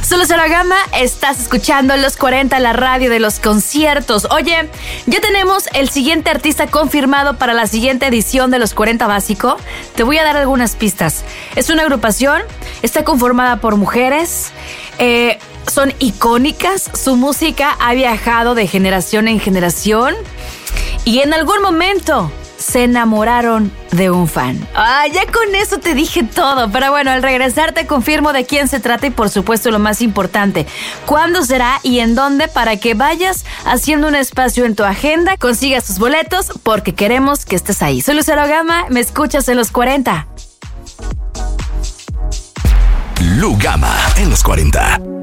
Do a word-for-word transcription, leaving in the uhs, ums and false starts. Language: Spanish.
Soy Lucero Gama, estás escuchando Los cuarenta, la radio de los conciertos. Oye, ya tenemos el siguiente artista confirmado para la siguiente edición de Los cuarenta Básico. Te voy a dar algunas pistas. Es una agrupación, está conformada por mujeres, eh, son icónicas, su música ha viajado de generación en generación y en algún momento se enamoraron de un fan. Ah, ya con eso te dije todo. Pero bueno, al regresar te confirmo de quién se trata y por supuesto lo más importante, cuándo será y en dónde, para que vayas haciendo un espacio en tu agenda, consigas tus boletos porque queremos que estés ahí. Soy Lucero Gama, me escuchas en Los cuarenta. Lu Gama en Los cuarenta.